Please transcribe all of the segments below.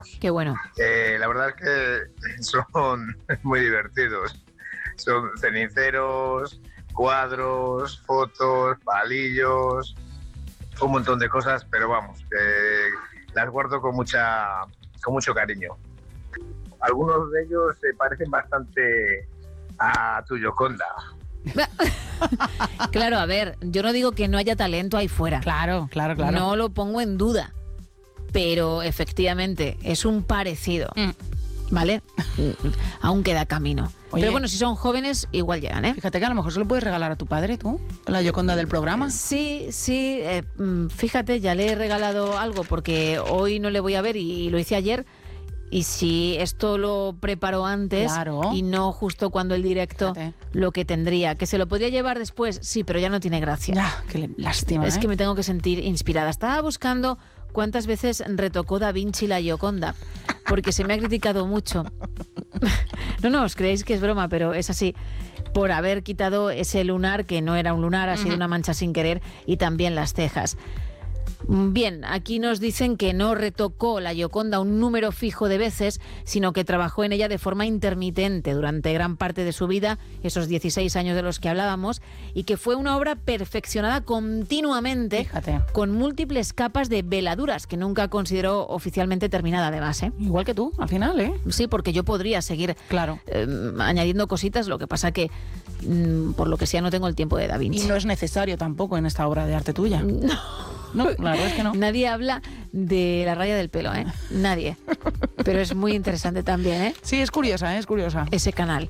Qué bueno. La verdad es que son muy divertidos. Son ceniceros, cuadros, fotos, palillos, un montón de cosas, pero vamos, que las guardo con mucho cariño. Algunos de ellos se parecen bastante a tu Gioconda. Claro, a ver, yo no digo que no haya talento ahí fuera. Claro. No lo pongo en duda. Pero efectivamente es un parecido, ¿vale? Aún queda camino. Oye, pero bueno, si son jóvenes, igual llegan, ¿eh? Fíjate que a lo mejor se lo puedes regalar a tu padre, tú, la Gioconda del programa. Sí, fíjate, ya le he regalado algo porque hoy no le voy a ver y lo hice ayer. Y si esto lo preparó antes y no justo cuando el directo, lo que tendría, que se lo podría llevar después, sí, pero ya no tiene gracia. Ya, qué lástima. Es que me tengo que sentir inspirada. Estaba buscando cuántas veces retocó Da Vinci la Gioconda, porque se me ha criticado mucho. No, os creéis que es broma, pero es así. Por haber quitado ese lunar, que no era un lunar, ha sido una mancha sin querer, y también las cejas. Bien, aquí nos dicen que no retocó la Gioconda un número fijo de veces, sino que trabajó en ella de forma intermitente durante gran parte de su vida, esos 16 años de los que hablábamos, y que fue una obra perfeccionada continuamente, con múltiples capas de veladuras, que nunca consideró oficialmente terminada además, ¿eh? Igual que tú, al final, ¿eh? Sí, porque yo podría seguir añadiendo cositas, lo que pasa que, por lo que sea, no tengo el tiempo de Da Vinci. Y no es necesario tampoco en esta obra de arte tuya. No, la verdad es que no. Nadie habla de la raya del pelo, ¿eh? Nadie. Pero es muy interesante también, ¿eh? Sí, es curiosa, es curiosa. Ese canal.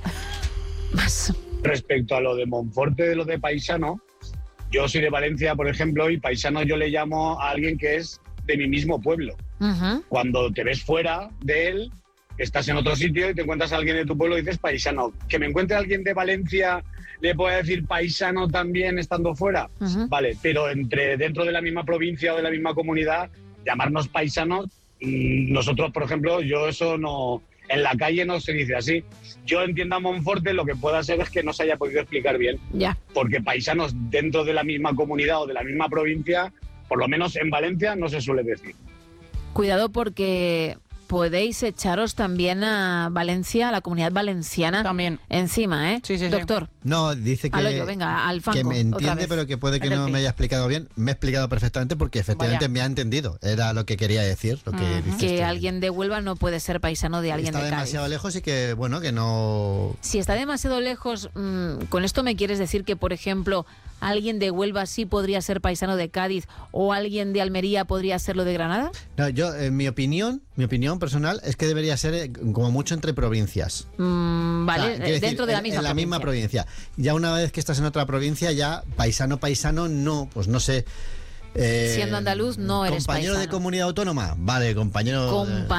Más. Respecto a lo de Monforte, de lo de paisano, yo soy de Valencia, por ejemplo, y paisano yo le llamo a alguien que es de mi mismo pueblo. Cuando te ves fuera de él, estás en otro sitio y te encuentras a alguien de tu pueblo y dices paisano. Que me encuentre alguien de Valencia, le pueda decir paisano también estando fuera. Vale, pero dentro de la misma provincia o de la misma comunidad, llamarnos paisanos, nosotros, por ejemplo, yo eso no... En la calle no se dice así. Yo entiendo a Monforte, lo que pueda ser es que no se haya podido explicar bien. Ya. Porque paisanos dentro de la misma comunidad o de la misma provincia, por lo menos en Valencia, no se suele decir. Cuidado porque podéis echaros también a Valencia, a la comunidad valenciana. También. Encima, ¿eh? Sí. Doctor. No, dice que, venga, al fango, que me otra entiende, vez. pero que puede que no me haya explicado bien. Me he explicado perfectamente porque efectivamente me ha entendido. Era lo que quería decir. Lo que dices que tú. alguien de Huelva no puede ser paisano de alguien está de Cádiz. demasiado lejos y que, bueno, que no... Si está demasiado lejos, ¿con esto me quieres decir que, por ejemplo, alguien de Huelva sí podría ser paisano de Cádiz o alguien de Almería podría serlo de Granada? No, yo, mi opinión personal es que debería ser como mucho entre provincias. Vale, O sea, quiero dentro decir, de la en misma la misma provincia. Ya una vez que estás en otra provincia, ya paisano, no, pues no sé. Siendo andaluz no eres compañero paisano. de comunidad autónoma, vale, compañero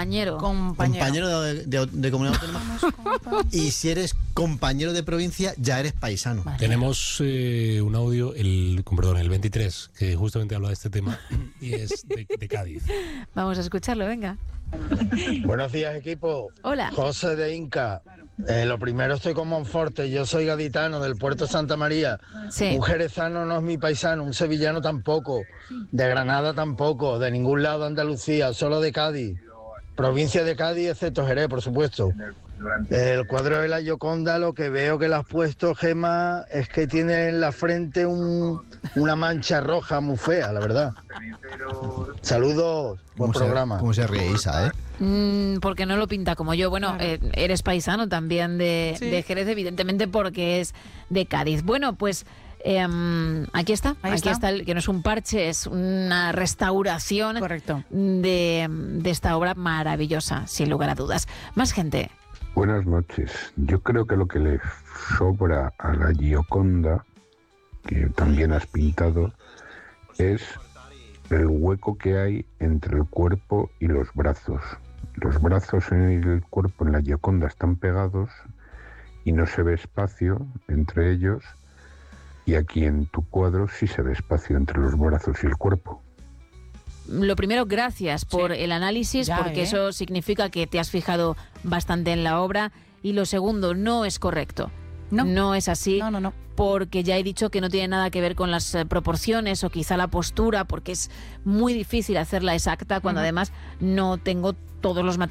de comunidad autónoma. Y si eres compañero de provincia, ya eres paisano. Vale. Tenemos un audio, el 23, que justamente habla de este tema y es de Cádiz. Vamos a escucharlo, venga. Buenos días, equipo. Hola. José de Inca. Lo primero, estoy con Monforte. Yo soy gaditano del puerto de Santa María. Sí. Un jerezano no es mi paisano, un sevillano tampoco, de Granada tampoco, de ningún lado de Andalucía, solo de Cádiz. Provincia de Cádiz, excepto Jerez, por supuesto. El cuadro de la Gioconda, lo que veo que le has puesto, Gemma, es que tiene en la frente una mancha roja muy fea, la verdad. Saludos, buen programa. ¿Cómo se ríe Isa, Porque no lo pinta como yo. Bueno, eres paisano también de Jerez, evidentemente, porque es de Cádiz. Bueno, pues aquí está. Aquí está el, que no es un parche, es una restauración. Correcto. De esta obra maravillosa, sin lugar a dudas. Más gente. Buenas noches. Yo creo que lo que le sobra a la Gioconda, que también has pintado, es el hueco que hay entre el cuerpo y los brazos. Los brazos en el cuerpo en la Gioconda están pegados y no se ve espacio entre ellos, y aquí en tu cuadro sí se ve espacio entre los brazos y el cuerpo. Lo primero, gracias por el análisis, porque eso significa que te has fijado bastante en la obra. Y lo segundo, no es correcto. No es así. No. Porque ya he dicho que no tiene nada que ver con las proporciones o quizá la postura, porque es muy difícil hacerla exacta cuando además no tengo todos los materiales